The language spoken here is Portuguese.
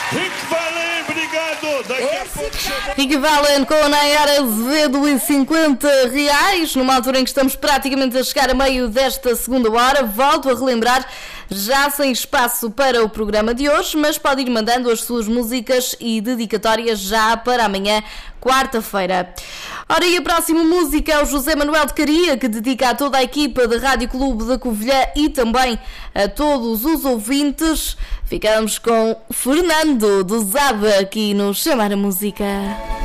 Rick Valen, obrigado. Daqui a pouco chegou. Rick Valen com a Nayara Azevedo e R$50, numa altura em que estamos praticamente a chegar a meio desta segunda hora. Volto a relembrar, já sem espaço para o programa de hoje, mas pode ir mandando as suas músicas e dedicatórias já para amanhã, quarta-feira. Ora, e a próxima música é o José Manuel de Caria, que dedica a toda a equipa da Rádio Clube da Covilhã e também a todos os ouvintes. Ficamos com Fernando do Zaba aqui no Chamar a Música.